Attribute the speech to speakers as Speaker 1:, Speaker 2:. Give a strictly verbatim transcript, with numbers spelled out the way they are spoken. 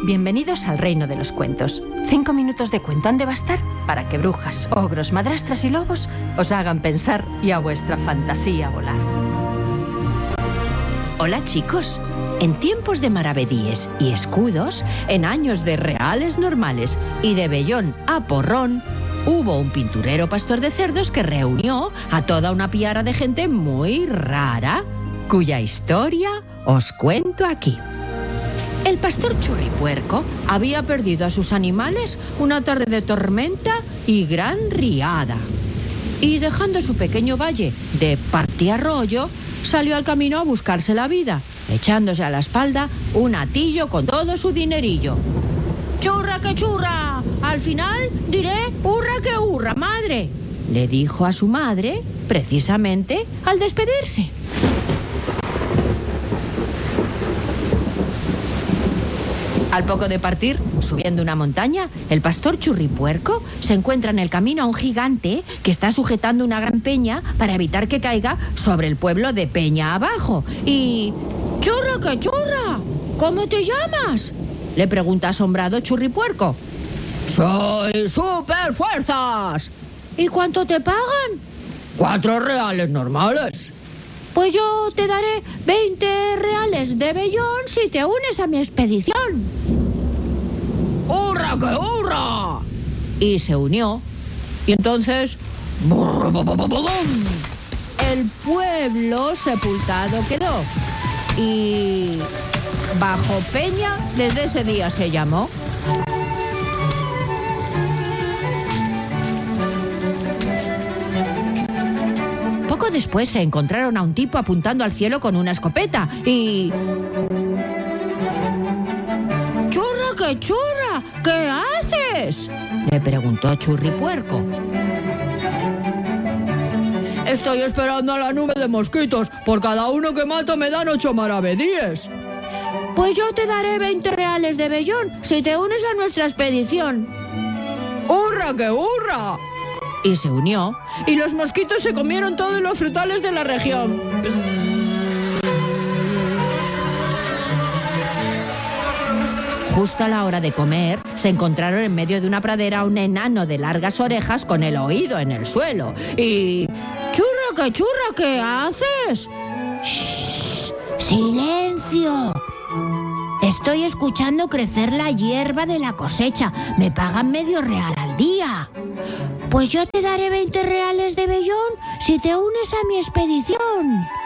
Speaker 1: Bienvenidos al reino de los cuentos. Cinco minutos de cuento han de bastar para que brujas, ogros, madrastras y lobos os hagan pensar y a vuestra fantasía volar.
Speaker 2: Hola chicos, en tiempos de maravedíes y escudos, en años de reales normales y de vellón a porrón, hubo un pinturero pastor de cerdos que reunió a toda una piara de gente muy rara, cuya historia os cuento aquí. El pastor Churripuerco había perdido a sus animales una tarde de tormenta y gran riada. Y dejando su pequeño valle de Partiarroyo, salió al camino a buscarse la vida, echándose a la espalda un atillo con todo su dinerillo. ¡Churra que churra! Al final diré hurra que hurra, madre, le dijo a su madre precisamente al despedirse. Al poco de partir, subiendo una montaña, el pastor Churripuerco se encuentra en el camino a un gigante que está sujetando una gran peña para evitar que caiga sobre el pueblo de Peña Abajo. Y... ¡Churra que churra! ¿Cómo te llamas?, le pregunta asombrado Churripuerco. ¡Soy Superfuerzas! ¿Y cuánto te pagan? Cuatro reales normales. Pues yo te daré veinte reales de vellón si te unes a mi expedición. ¡Hurra que hurra! Y se unió. Y entonces... el pueblo sepultado quedó. Y... Bajo Peña desde ese día se llamó. Poco después se encontraron a un tipo apuntando al cielo con una escopeta y... ¡Churra que churra! ¿Qué haces?, le preguntó Churripuerco. Estoy esperando a la nube de mosquitos. Por cada uno que mato me dan ocho maravedíes. Pues yo te daré veinte reales de vellón si te unes a nuestra expedición. ¡Hurra que hurra! Y se unió, y los mosquitos se comieron todos los frutales de la región. Justo a la hora de comer, se encontraron en medio de una pradera un enano de largas orejas con el oído en el suelo. Y... ¡Churra que churra! ¿Qué haces? ¡Shh! ¡Silencio! Estoy escuchando crecer la hierba de la cosecha. Me pagan medio real al día. Pues yo te daré veinte reales de vellón si te unes a mi expedición.